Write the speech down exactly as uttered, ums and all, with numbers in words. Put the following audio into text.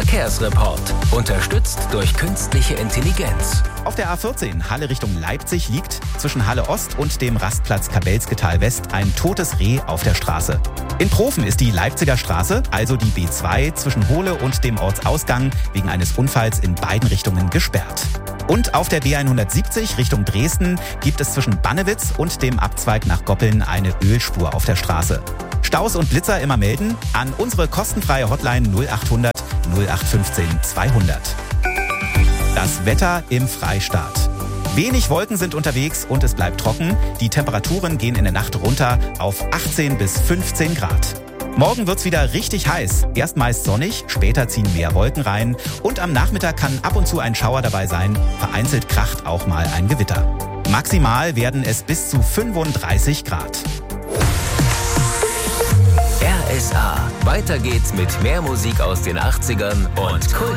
Verkehrsreport. Unterstützt durch künstliche Intelligenz. Auf der A vierzehn Halle Richtung Leipzig liegt zwischen Halle Ost und dem Rastplatz Kabelsketal West ein totes Reh auf der Straße. In Profen ist die Leipziger Straße, also die B zwei, zwischen Hohle und dem Ortsausgang wegen eines Unfalls in beiden Richtungen gesperrt. Und auf der B hundertsiebzig Richtung Dresden gibt es zwischen Bannewitz und dem Abzweig nach Goppeln eine Ölspur auf der Straße. Staus und Blitzer immer melden an unsere kostenfreie Hotline null achthundert null acht fünfzehn zweihundert. Das Wetter im Freistaat. Wenig Wolken sind unterwegs und es bleibt trocken. Die Temperaturen gehen in der Nacht runter auf achtzehn bis fünfzehn Grad. Morgen wird's wieder richtig heiß. Erst meist sonnig, später ziehen mehr Wolken rein. Und am Nachmittag kann ab und zu ein Schauer dabei sein. Vereinzelt kracht auch mal ein Gewitter. Maximal werden es bis zu fünfunddreißig Grad. R S A. Weiter geht's mit mehr Musik aus den achtzigern und Kult.